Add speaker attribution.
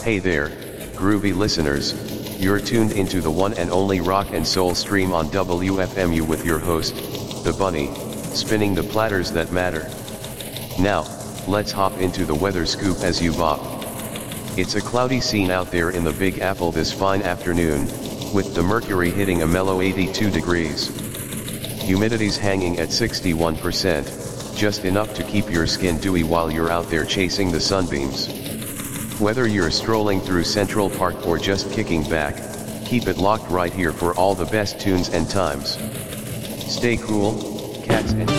Speaker 1: Hey there, groovy listeners, you're tuned into the one and only rock and soul stream on WFMU with your host, The Bunny, spinning the platters that matter. Now, let's hop into the weather scoop as you bop. It's a cloudy scene out there in the Big Apple this fine afternoon, with the mercury hitting a mellow 82 degrees. Humidity's hanging at 61%, just enough to keep your skin dewy while you're out there chasing the sunbeams. Whether you're strolling through Central Park or just kicking back, keep it locked right here for all the best tunes and times. Stay cool, cats and